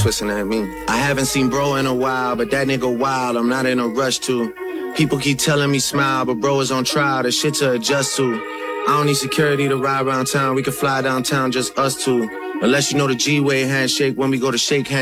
twisting at me. I haven't seen bro in a while, but that nigga wild, I'm not in a rush to. People keep telling me smile, but bro is on trial, the shit to adjust to. I don't need security to ride around town, we can fly downtown, just us two. Unless you know the G-Way handshake when we go to shake hands.